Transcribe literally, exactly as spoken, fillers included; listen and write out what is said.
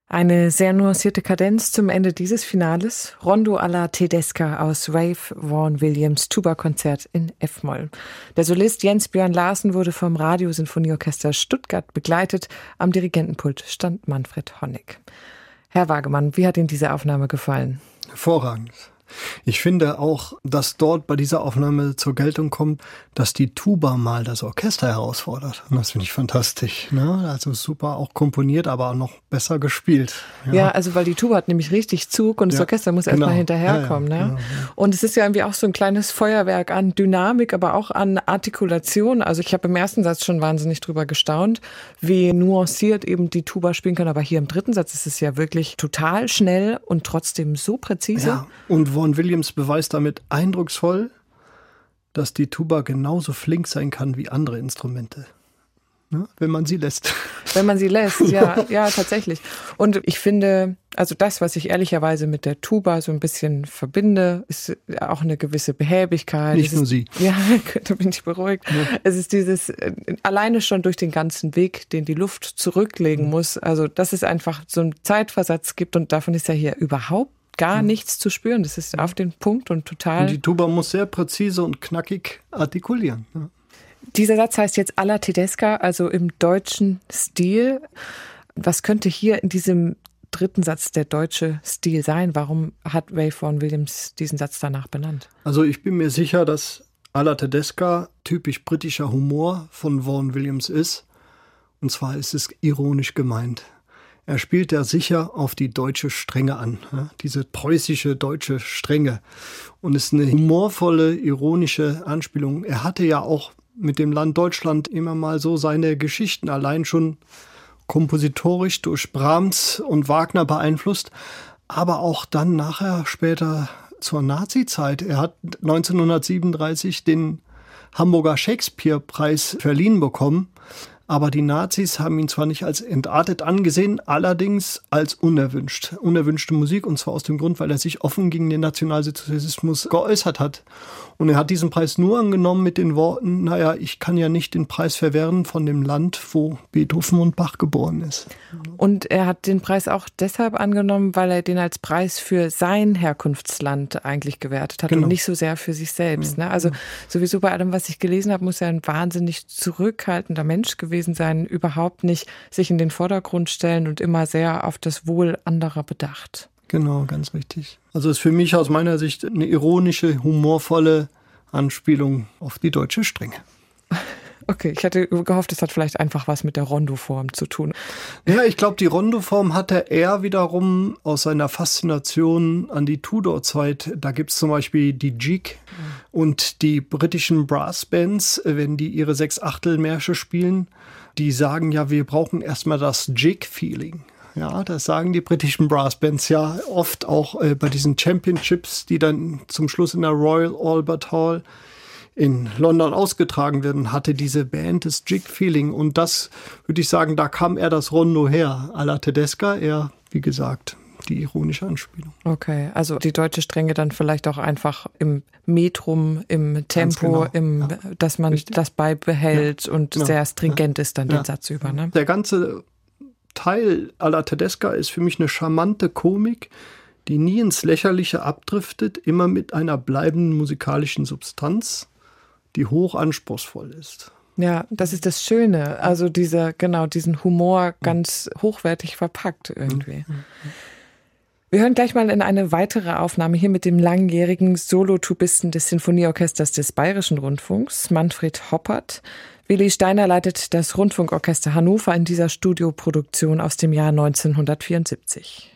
Eine sehr nuancierte Kadenz zum Ende dieses Finales. Rondo alla Tedesca aus Ralph Vaughan Williams Tuba-Konzert in F-Moll. Der Solist Jens Björn Larsen wurde vom Radiosinfonieorchester Stuttgart begleitet. Am Dirigentenpult stand Manfred Honeck. Herr Wagemann, wie hat Ihnen diese Aufnahme gefallen? Hervorragend. Ich finde auch, dass dort bei dieser Aufnahme zur Geltung kommt, dass die Tuba mal das Orchester herausfordert. Und das finde ich fantastisch. Ne? Also super auch komponiert, aber auch noch besser gespielt. Ja, ja, also weil die Tuba hat nämlich richtig Zug und das ja, Orchester muss genau. erstmal hinterherkommen. Ja, ja, ne? genau, ja. Und es ist ja irgendwie auch so ein kleines Feuerwerk an Dynamik, aber auch an Artikulation. Also ich habe im ersten Satz schon wahnsinnig drüber gestaunt, wie nuanciert eben die Tuba spielen kann. Aber hier im dritten Satz ist es ja wirklich total schnell und trotzdem so präzise. Ja, und Vaughan Williams beweist damit eindrucksvoll, dass die Tuba genauso flink sein kann wie andere Instrumente. Ne? Wenn man sie lässt. Wenn man sie lässt, ja, ja, tatsächlich. Und ich finde, also das, was ich ehrlicherweise mit der Tuba so ein bisschen verbinde, ist auch eine gewisse Behäbigkeit. Nicht es nur ist, sie. Ja, da bin ich beruhigt. Ja. Es ist dieses, alleine schon durch den ganzen Weg, den die Luft zurücklegen mhm. muss. Also, dass es einfach so einen Zeitversatz gibt und davon ist ja hier überhaupt gar nichts zu spüren. Das ist auf den Punkt und total... Und die Tuba muss sehr präzise und knackig artikulieren. Ja. Dieser Satz heißt jetzt alla Tedesca, also im deutschen Stil. Was könnte hier in diesem dritten Satz der deutsche Stil sein? Warum hat Ralph Vaughan Williams diesen Satz danach benannt? Also ich bin mir sicher, dass alla Tedesca typisch britischer Humor von Vaughan Williams ist. Und zwar ist es ironisch gemeint. Er spielt ja sicher auf die deutsche Strenge an, ja, diese preußische deutsche Strenge. Und es ist eine humorvolle, ironische Anspielung. Er hatte ja auch mit dem Land Deutschland immer mal so seine Geschichten, allein schon kompositorisch durch Brahms und Wagner beeinflusst, aber auch dann nachher später zur Nazi-Zeit. Er hat neunzehnhundertsiebenunddreißig den Hamburger Shakespeare-Preis verliehen bekommen. Aber die Nazis haben ihn zwar nicht als entartet angesehen, allerdings als unerwünscht. Unerwünschte Musik, und zwar aus dem Grund, weil er sich offen gegen den Nationalsozialismus geäußert hat. Und er hat diesen Preis nur angenommen mit den Worten, naja, ich kann ja nicht den Preis verwehren von dem Land, wo Beethoven und Bach geboren ist. Und er hat den Preis auch deshalb angenommen, weil er den als Preis für sein Herkunftsland eigentlich gewertet hat, genau. Und nicht so sehr für sich selbst. Ne? Also sowieso bei allem, was ich gelesen habe, muss er ein wahnsinnig zurückhaltender Mensch gewesen sein, überhaupt nicht sich in den Vordergrund stellen und immer sehr auf das Wohl anderer bedacht. Genau, ganz richtig. Also ist für mich aus meiner Sicht eine ironische, humorvolle Anspielung auf die deutsche Strenge. Okay, ich hätte gehofft, es hat vielleicht einfach was mit der Rondoform zu tun. Ja, ich glaube, die Rondoform hatte er wiederum aus seiner Faszination an die Tudor-Zeit. Da gibt es zum Beispiel die Jig mhm. und die britischen Brassbands, wenn die ihre Sechs-Achtel-Märsche spielen, die sagen ja, wir brauchen erstmal das Jig-Feeling. Ja, das sagen die britischen Brassbands ja oft auch äh, bei diesen Championships, die dann zum Schluss in der Royal Albert Hall in London ausgetragen werden, hatte diese Band das Jig-Feeling. Und das, würde ich sagen, da kam er das Rondo her. Alla Tedesca, er, wie gesagt, die ironische Anspielung. Okay, also die deutsche Strenge dann vielleicht auch einfach im Metrum, im Tempo, genau. im, ja. dass man Richtig. das beibehält ja. und genau. sehr stringent ja. ist dann ja. den Satz über. Ne? Der ganze Teil Alla Tedesca ist für mich eine charmante Komik, die nie ins Lächerliche abdriftet, immer mit einer bleibenden musikalischen Substanz, die hoch anspruchsvoll ist. Ja, das ist das Schöne. Also dieser, genau, diesen Humor ganz hochwertig verpackt irgendwie. Wir hören gleich mal in eine weitere Aufnahme hier mit dem langjährigen Solotubisten des Sinfonieorchesters des Bayerischen Rundfunks, Manfred Hoppert. Willi Steiner leitet das Rundfunkorchester Hannover in dieser Studioproduktion aus dem Jahr neunzehnhundertvierundsiebzig.